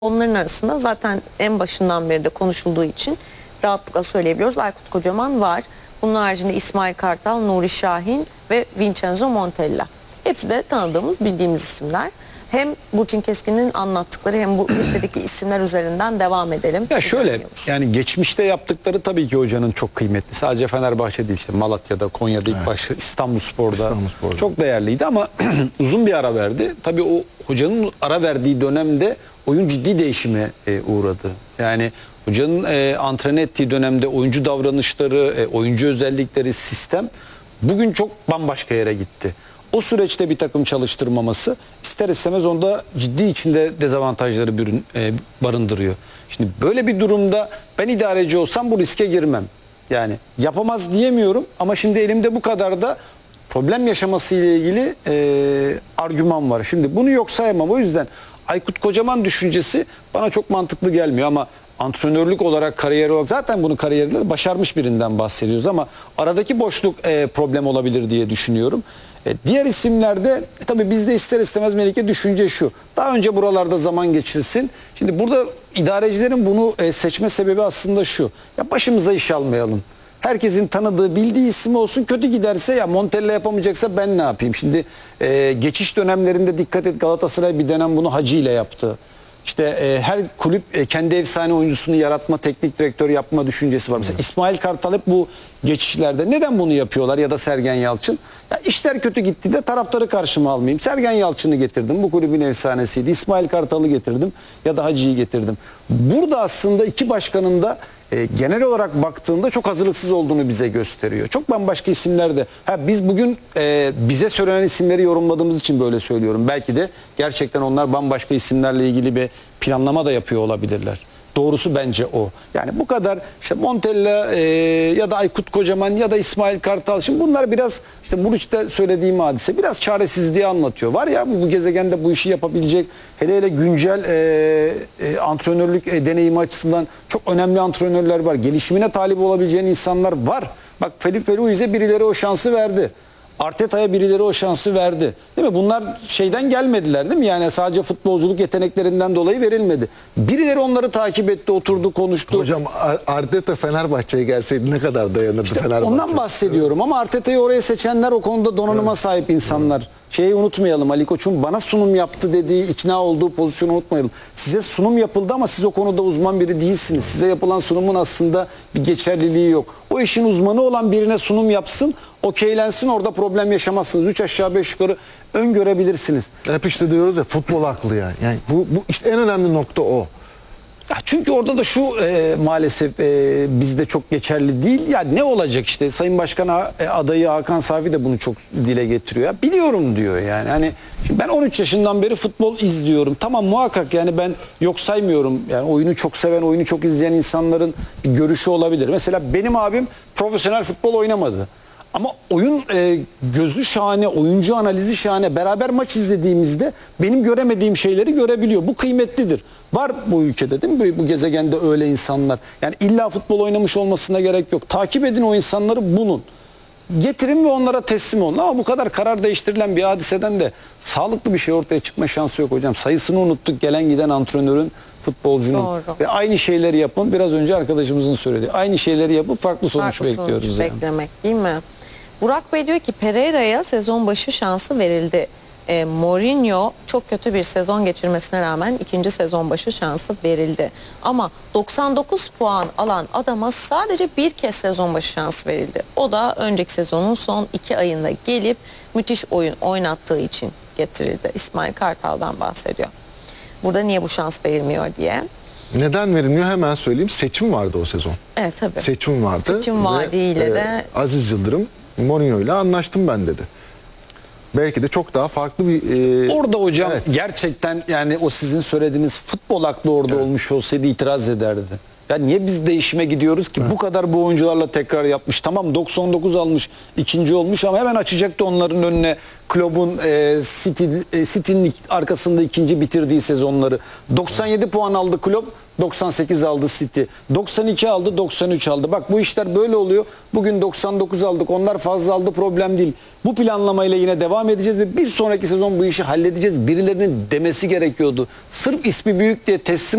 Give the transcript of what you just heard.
Onların arasında zaten en başından beri de konuşulduğu için rahatlıkla söyleyebiliyoruz. Aykut Kocaman var. Bunun haricinde İsmail Kartal, Nuri Şahin ve Vincenzo Montella. Hepsi de tanıdığımız, bildiğimiz isimler. Hem Burçin Keskin'in anlattıkları hem bu listedeki isimler üzerinden devam edelim. Ya şöyle, yani geçmişte yaptıkları tabii ki hocanın çok kıymetli. Sadece Fenerbahçe değil, işte Malatya'da, Konya'da ilk başta, İstanbulspor'da çok değerliydi ama uzun bir ara verdi. Tabii o hocanın ara verdiği dönemde oyun ciddi değişime uğradı. Yani hocanın antrene ettiği dönemde oyuncu davranışları, oyuncu özellikleri, sistem bugün çok bambaşka yere gitti. O süreçte bir takım çalıştırmaması ister istemez onda ciddi içinde dezavantajları barındırıyor. Şimdi böyle bir durumda ben idareci olsam bu riske girmem. Yani yapamaz diyemiyorum ama şimdi elimde bu kadar da problem yaşaması ile ilgili argüman var. Şimdi bunu yok sayamam. O yüzden Aykut Kocaman düşüncesi bana çok mantıklı gelmiyor ama antrenörlük olarak, kariyer olarak zaten bunu kariyerinde de başarmış birinden bahsediyoruz ama aradaki boşluk problem olabilir diye düşünüyorum. Diğer isimlerde tabii bizde ister istemez Melike düşünce şu. Daha önce buralarda zaman geçirsin. Şimdi burada idarecilerin bunu seçme sebebi aslında şu. Ya başımıza iş almayalım. Herkesin tanıdığı, bildiği isim olsun. Kötü giderse ya Montella yapamayacaksa ben ne yapayım? Şimdi geçiş dönemlerinde dikkat et, Galatasaray bir dönem bunu Hacı ile yaptı. İşte her kulüp kendi efsane oyuncusunu yaratma, teknik direktör yapma düşüncesi var. Mesela İsmail Kartal hep bu geçişlerde neden bunu yapıyorlar ya da Sergen Yalçın? Ya işler kötü gittiğinde taraftarı karşıma almayayım. Sergen Yalçın'ı getirdim. Bu kulübün efsanesiydi. İsmail Kartal'ı getirdim ya da Hacı'yı getirdim. Burada aslında iki başkanın da genel olarak baktığında çok hazırlıksız olduğunu bize gösteriyor. Çok bambaşka isimler de. Biz bugün bize söylenen isimleri yorumladığımız için böyle söylüyorum. Belki de gerçekten onlar bambaşka isimlerle ilgili bir planlama da yapıyor olabilirler. Doğrusu bence o. Yani bu kadar işte Montella ya da Aykut Kocaman ya da İsmail Kartal. Şimdi bunlar biraz işte Muriç'te söylediğim hadise biraz çaresizliği anlatıyor. Var ya bu gezegende bu işi yapabilecek hele hele güncel antrenörlük deneyimi açısından çok önemli antrenörler var. Gelişimine talip olabileceğin insanlar var. Bak Felipe Luiz'e birileri o şansı verdi. Arteta'ya birileri o şansı verdi. Değil mi? Bunlar şeyden gelmediler değil mi? Yani sadece futbolculuk yeteneklerinden dolayı verilmedi. Birileri onları takip etti, oturdu, konuştu. Hocam Arteta Fenerbahçe'ye gelseydi ne kadar dayanırdı işte Fenerbahçe? Ondan bahsediyorum ama Arteta'yı oraya seçenler o konuda donanıma sahip insanlar. Şeyi unutmayalım, Ali Koç'un bana sunum yaptı dediği, ikna olduğu pozisyonu unutmayalım. Size sunum yapıldı ama siz o konuda uzman biri değilsiniz. Size yapılan sunumun aslında bir geçerliliği yok. O işin uzmanı olan birine sunum yapsın, okeylensin, orada problem yaşamazsınız. 3 aşağı 5 yukarı öngörebilirsiniz. Hep işte diyoruz ya, futbol aklı yani. Yani bu işte en önemli nokta o. Ya çünkü orada da şu maalesef bizde çok geçerli değil. Ya ne olacak işte Sayın Başkan adayı Hakan Safi de bunu çok dile getiriyor. Ya biliyorum diyor yani. Hani ben 13 yaşından beri futbol izliyorum. Tamam muhakkak yani ben yok saymıyorum. Yani oyunu çok seven, oyunu çok izleyen insanların bir görüşü olabilir. Mesela benim abim profesyonel futbol oynamadı. Ama oyun gözü şahane, oyuncu analizi şahane. Beraber maç izlediğimizde benim göremediğim şeyleri görebiliyor. Bu kıymetlidir. Var bu ülkede değil mi? Bu gezegende öyle insanlar. Yani illa futbol oynamış olmasına gerek yok. Takip edin o insanları, bulun. Getirin ve onlara teslim olun. Ama bu kadar karar değiştirilen bir hadiseden de sağlıklı bir şey ortaya çıkma şansı yok hocam. Sayısını unuttuk gelen giden antrenörün, futbolcunun. Doğru. Ve aynı şeyleri yapın. Biraz önce arkadaşımızın söylediği. Aynı şeyleri yapıp farklı sonuç bekliyoruz. Sonuç yani. beklemek değil mi? Burak Bey diyor ki Pereira'ya sezon başı şansı verildi. Mourinho çok kötü bir sezon geçirmesine rağmen ikinci sezon başı şansı verildi. Ama 99 puan alan adama sadece bir kez sezon başı şansı verildi. O da önceki sezonun son 2 ayında gelip müthiş oyun oynattığı için getirildi. İsmail Kartal'dan bahsediyor. Burada niye bu şans verilmiyor diye. Neden verilmiyor hemen söyleyeyim. Seçim vardı o sezon. Evet tabii. Seçim vardı. Seçim vaadiyle de Aziz Yıldırım Mourinho ile anlaştım ben dedi. Belki de çok daha farklı bir... Orada hocam evet. gerçekten yani o sizin söylediğiniz futbol aklı orada olmuş olsaydı itiraz ederdi. Ya niye biz değişime gidiyoruz ki? Bu kadar bu oyuncularla tekrar yapmış. Tamam 99 almış, ikinci olmuş ama hemen açacaktı onların önüne Klopp'un City'nin arkasında ikinci bitirdiği sezonları. 97 puan aldı Klopp, 98 aldı City. 92 aldı, 93 aldı. Bak bu işler böyle oluyor. Bugün 99 aldık. Onlar fazla aldı, problem değil. Bu planlamayla yine devam edeceğiz ve bir sonraki sezon bu işi halledeceğiz. Birilerinin demesi gerekiyordu. Sırf ismi büyük diye teslim